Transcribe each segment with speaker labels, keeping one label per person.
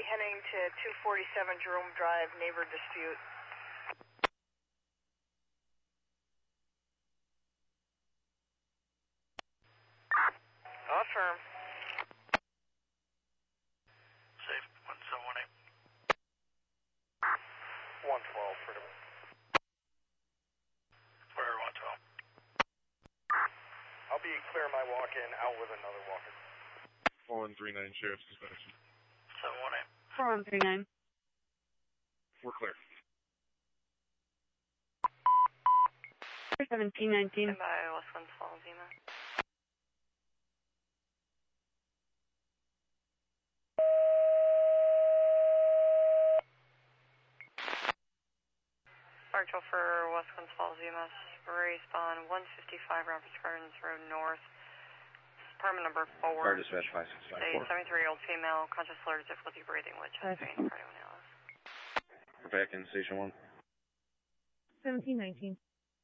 Speaker 1: heading to 247 Jerome Drive, neighbor dispute. Affirm.
Speaker 2: Safe, 1718.
Speaker 3: 112, Freedom.
Speaker 2: Clear, 112.
Speaker 3: I'll be clear my walk-in, out with another walk-in.
Speaker 4: 4139, Sheriff's Dispatch.
Speaker 2: 718.
Speaker 5: 4139.
Speaker 4: We're clear.
Speaker 5: 1719.
Speaker 1: By West Winds Falls, Zima. Marshal for West Winds Falls, EMS. Respawn 155 Roberts Gardens Road North. Apartment number 4.
Speaker 6: Fire Dispatch 5654.
Speaker 1: A 73-year-old female, conscious alert, difficulty breathing, with chest pain, cardiac illness.
Speaker 6: We're back in Station 1.
Speaker 5: 1719.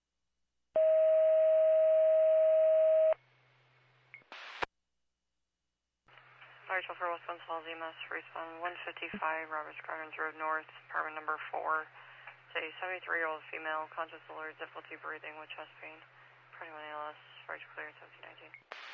Speaker 1: Marshal for West Winds Falls, EMS. Respawn 155 Roberts Gardens Road North. Apartment number 4. It's a 73-year-old female, conscious alert, difficulty breathing with chest pain, cardiac illness. Fire clear, 1719.